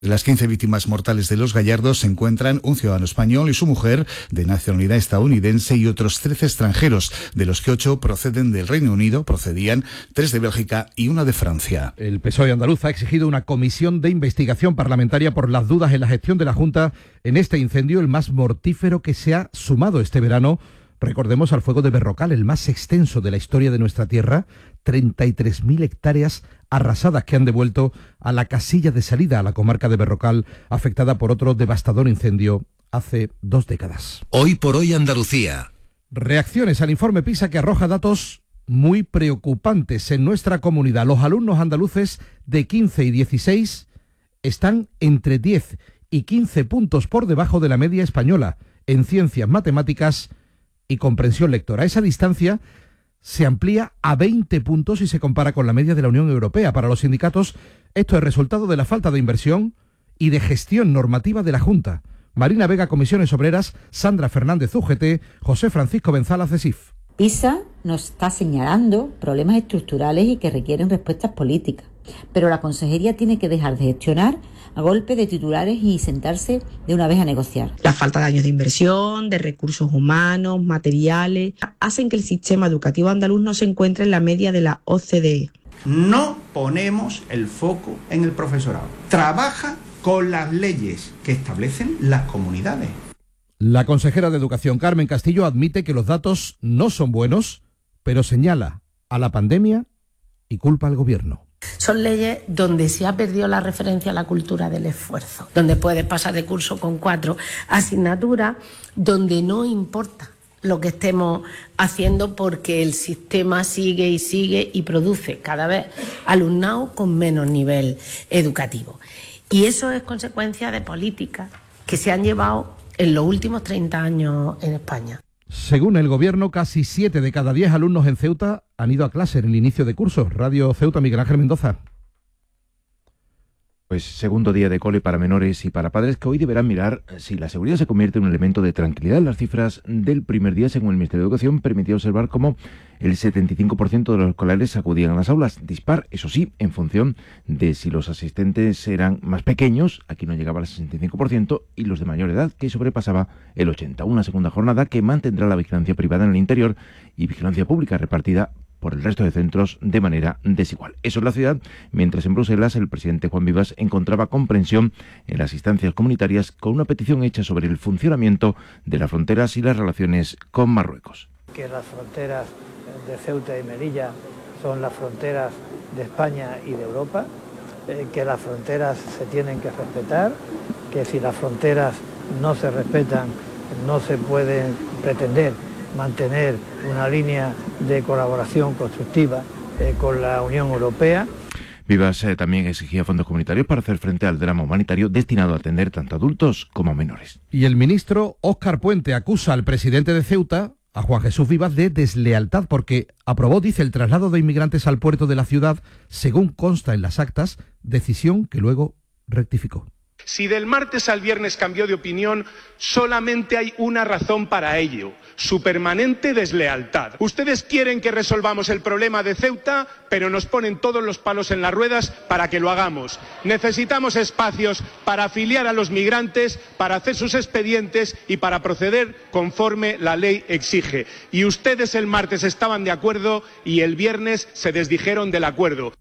De las 15 víctimas mortales de Los Gallardos se encuentran un ciudadano español y su mujer de nacionalidad estadounidense y otros 13 extranjeros, de los que 8 proceden del Reino Unido, procedían 3 de Bélgica y 1 de Francia. El PSOE andaluz ha exigido una comisión de investigación parlamentaria por las dudas en la gestión de la Junta en este incendio, el más mortífero que se ha sumado este verano. Recordemos al fuego de Berrocal, el más extenso de la historia de nuestra tierra, 33.000 hectáreas arrasadas que han devuelto a la casilla de salida a la comarca de Berrocal, afectada por otro devastador incendio hace 2 décadas. Hoy por hoy Andalucía. Reacciones al informe PISA que arroja datos muy preocupantes en nuestra comunidad. Los alumnos andaluces de 15 y 16 están entre 10 y 15 puntos por debajo de la media española en ciencias, matemáticas y comprensión lectora. Esa distancia se amplía a 20 puntos y se compara con la media de la Unión Europea. Para los sindicatos, esto es resultado de la falta de inversión y de gestión normativa de la Junta. Marina Vega, Comisiones Obreras; Sandra Fernández, UGT; José Francisco Benzala, CESIF. PISA nos está señalando problemas estructurales y que requieren respuestas políticas, pero la consejería tiene que dejar de gestionar a golpe de titulares y sentarse de una vez a negociar. La falta de años de inversión, de recursos humanos, materiales, hacen que el sistema educativo andaluz no se encuentre en la media de la OCDE. No ponemos el foco en el profesorado. Trabaja con las leyes que establecen las comunidades. La consejera de Educación, Carmen Castillo, admite que los datos no son buenos, pero señala a la pandemia y culpa al gobierno. Son leyes donde se ha perdido la referencia a la cultura del esfuerzo, donde puedes pasar de curso con 4 asignaturas, donde no importa lo que estemos haciendo porque el sistema sigue y produce cada vez alumnado con menos nivel educativo. Y eso es consecuencia de políticas que se han llevado en los últimos 30 años en España. Según el gobierno, casi 7 de cada 10 alumnos en Ceuta han ido a clase en el inicio de curso. Radio Ceuta, Miguel Ángel Mendoza. Pues segundo día de cole para menores y para padres que hoy deberán mirar si la seguridad se convierte en un elemento de tranquilidad. Las cifras del primer día, según el Ministerio de Educación, permitía observar cómo el 75% de los escolares acudían a las aulas. Dispar, eso sí, en función de si los asistentes eran más pequeños, aquí no llegaba al 65%, y los de mayor edad, que sobrepasaba el 80%. Una segunda jornada que mantendrá la vigilancia privada en el interior y vigilancia pública repartida por el resto de centros de manera desigual. Eso en la ciudad, mientras en Bruselas el presidente Juan Vivas encontraba comprensión en las instancias comunitarias con una petición hecha sobre el funcionamiento de las fronteras y las relaciones con Marruecos. Que las fronteras de Ceuta y Melilla son las fronteras de España y de Europa, que las fronteras se tienen que respetar, que si las fronteras no se respetan no se puede pretender mantener una línea de colaboración constructiva con la Unión Europea. Vivas también exigía fondos comunitarios para hacer frente al drama humanitario destinado a atender tanto adultos como menores. Y el ministro Óscar Puente acusa al presidente de Ceuta, a Juan Jesús Vivas, de deslealtad porque aprobó, dice, el traslado de inmigrantes al puerto de la ciudad, según consta en las actas, decisión que luego rectificó. Si del martes al viernes cambió de opinión, solamente hay una razón para ello: su permanente deslealtad. Ustedes quieren que resolvamos el problema de Ceuta, pero nos ponen todos los palos en las ruedas para que lo hagamos. Necesitamos espacios para afiliar a los migrantes, para hacer sus expedientes y para proceder conforme la ley exige. Y ustedes el martes estaban de acuerdo y el viernes se desdijeron del acuerdo.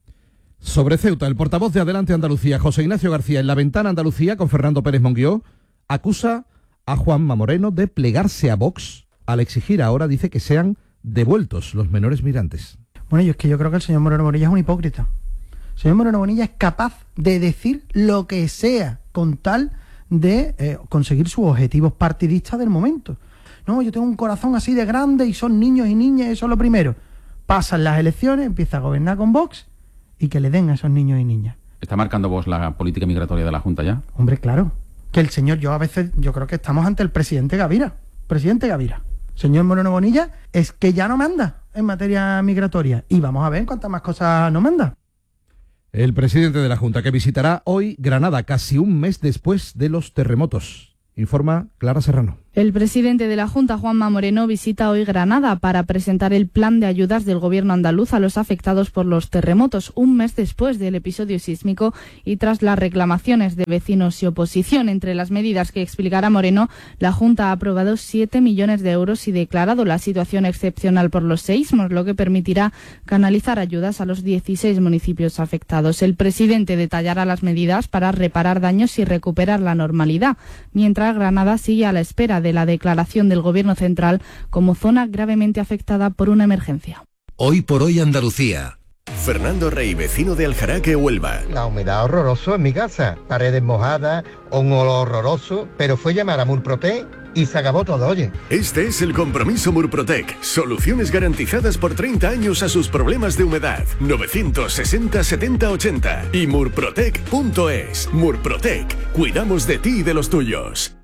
Sobre Ceuta, el portavoz de Adelante Andalucía, José Ignacio García, en La Ventana Andalucía, con Fernando Pérez Monguió, acusa a Juanma Moreno de plegarse a Vox al exigir ahora, dice, que sean devueltos los menores migrantes. Bueno, es que yo creo que el señor Moreno Bonilla es un hipócrita. El señor Moreno Bonilla es capaz de decir lo que sea con tal de conseguir sus objetivos partidistas del momento. No, yo tengo un corazón así de grande y son niños y niñas, eso es lo primero. Pasan las elecciones, empieza a gobernar con Vox y que le den a esos niños y niñas. ¿Está marcando vos la política migratoria de la Junta ya? Hombre, claro. Que el señor, yo creo que estamos ante el presidente Gavira. Presidente Gavira. Señor Moreno Bonilla es que ya no manda en materia migratoria. Y vamos a ver cuántas más cosas no manda. El presidente de la Junta, que visitará hoy Granada, casi un mes después de los terremotos. Informa Clara Serrano. El presidente de la Junta, Juanma Moreno, visita hoy Granada para presentar el plan de ayudas del gobierno andaluz a los afectados por los terremotos, un mes después del episodio sísmico y tras las reclamaciones de vecinos y oposición. Entre las medidas que explicará Moreno, la Junta ha aprobado 7 millones de euros y declarado la situación excepcional por los seísmos, lo que permitirá canalizar ayudas a los 16 municipios afectados. El presidente detallará las medidas para reparar daños y recuperar la normalidad, mientras Granada sigue a la espera de la declaración del Gobierno central como zona gravemente afectada por una emergencia. Hoy por hoy Andalucía. Fernando Rey, vecino de Aljaraque, Huelva. La humedad horroroso en mi casa, paredes mojadas, un olor horroroso, pero fue llamar a Murprotec y se acabó todo, oye. Este es el compromiso Murprotec. Soluciones garantizadas por 30 años a sus problemas de humedad. 960 70 80 y murprotec.es. Murprotec. Cuidamos de ti y de los tuyos.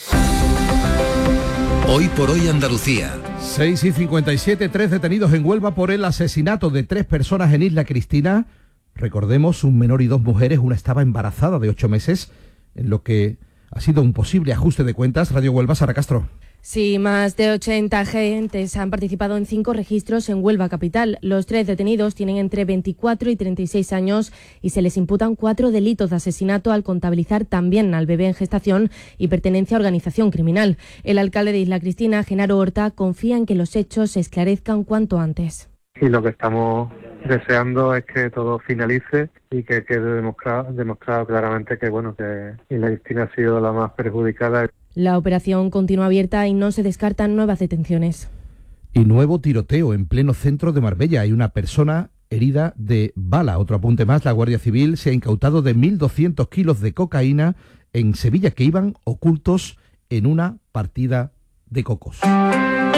Hoy por hoy Andalucía. 6:57, 3 detenidos en Huelva por el asesinato de 3 personas en Isla Cristina. Recordemos, un menor y 2 mujeres, una estaba embarazada de 8 meses, en lo que ha sido un posible ajuste de cuentas. Radio Huelva, Sara Castro. Sí, más de 80 agentes han participado en 5 registros en Huelva capital. Los 3 detenidos tienen entre 24 y 36 años y se les imputan 4 delitos de asesinato al contabilizar también al bebé en gestación y pertenencia a organización criminal. El alcalde de Isla Cristina, Genaro Horta, confía en que los hechos se esclarezcan cuanto antes. Y lo que estamos deseando es que todo finalice y que quede demostrado claramente que Isla Cristina ha sido la más perjudicada. La operación continúa abierta y no se descartan nuevas detenciones. Y nuevo tiroteo en pleno centro de Marbella. Hay una persona herida de bala. Otro apunte más, la Guardia Civil se ha incautado de 1.200 kilos de cocaína en Sevilla que iban ocultos en una partida de cocos.